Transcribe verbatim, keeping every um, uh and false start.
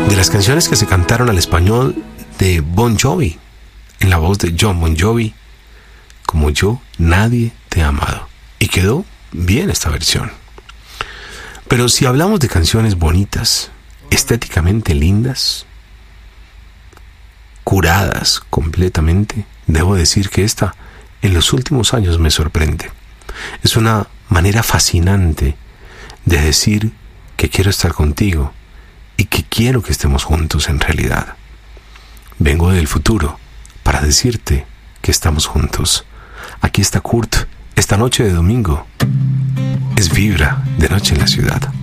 de las canciones que se cantaron al español de Bon Jovi, en la voz de John Bon Jovi, Como yo, nadie te ha amado. Y quedó bien esta versión. Pero si hablamos de canciones bonitas, estéticamente lindas, curadas completamente, debo decir que esta en los últimos años me sorprende. Es una manera fascinante de decir que quiero estar contigo y que quiero que estemos juntos en realidad. Vengo del futuro para decirte que estamos juntos. Aquí está Kurt, esta noche de domingo. Es Vibra de Noche en la Ciudad.